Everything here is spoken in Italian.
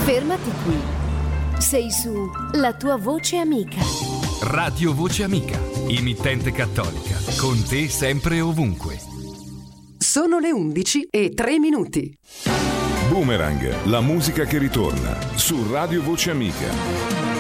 Fermati qui. Sei su La tua voce amica. Radio Voce Amica, emittente cattolica, con te sempre e ovunque. Sono le 11:03. Boomerang, la musica che ritorna su Radio Voce Amica.